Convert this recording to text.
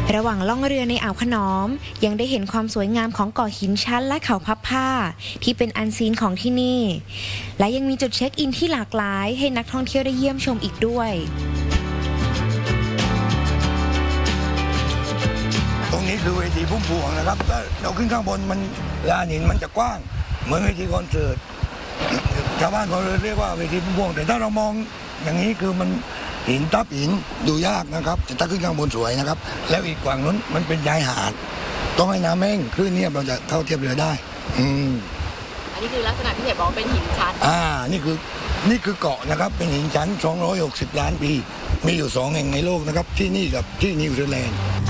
ระหว่างล่องเรือในอ่าวขนอมยังได้เห็นความสวยงามของเกาะหินชั้นและเขาพับผ้าที่เป็นอันซีนของที่นี่และยังมีจุดเช็คอินที่หลากหลายให้นักท่องเที่ยวได้เยี่ยมชมอีกด้วยตรงนี้คือเวทีพุ่มพวงนะครับเราขึ้นข้างบนมันลานหินมันจะกว้างเหมือนเวทีคอนเสิร์ตชาวบ้านเขาเรียกว่าเวทีพุ่มพวงแต่ถ้าเรามองอย่างนี้คือมันหินทับหินดูยากนะครับแต่ถ้าขึ้นข้างบนสวยนะครับแล้วอีกฝั่งนู้นมันเป็นชายหาดต้องให้น้ำแห้งคลื่นเนี่ยเราจะเข้าเทียบเรือได้อันนี้คือลักษณะที่เห็นบอกเป็นหินชั้นนี่คือเกาะนะครับเป็นหินชั้น260 ล้านปีมีอยู่2แห่งในโลกนะครับที่นี่กับที่นิวซีแลนด์